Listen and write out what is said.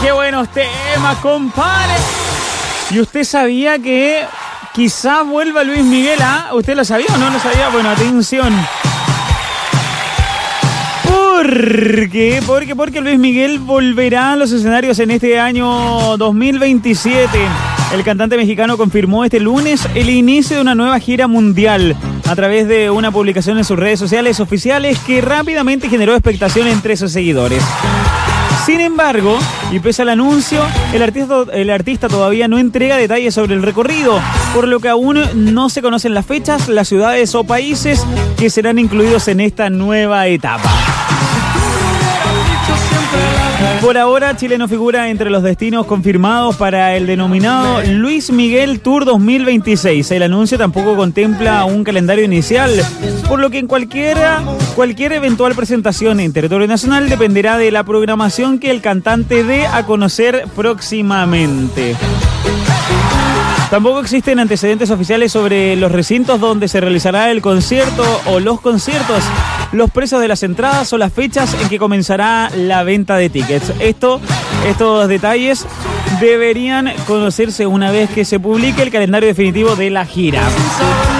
qué buenos temas, compadre. ¿Y usted sabía que quizás vuelva Luis Miguel? ¿Usted lo sabía o no lo sabía? Bueno, atención. ¿Por qué? Porque Luis Miguel volverá a los escenarios en este año 2027. El cantante mexicano confirmó este lunes el inicio de una nueva gira mundial a través de una publicación en sus redes sociales oficiales que rápidamente generó expectación entre sus seguidores. Sin embargo, y pese al anuncio, el artista todavía no entrega detalles sobre el recorrido, por lo que aún no se conocen las fechas, las ciudades o países que serán incluidos en esta nueva etapa. Por ahora, Chile no figura entre los destinos confirmados para el denominado Luis Miguel Tour 2026. El anuncio tampoco contempla un calendario inicial, por lo que en cualquier eventual presentación en territorio nacional dependerá de la programación que el cantante dé a conocer próximamente. Tampoco existen antecedentes oficiales sobre los recintos donde se realizará el concierto o los conciertos, los precios de las entradas o las fechas en que comenzará la venta de tickets. Estos detalles deberían conocerse una vez que se publique el calendario definitivo de la gira.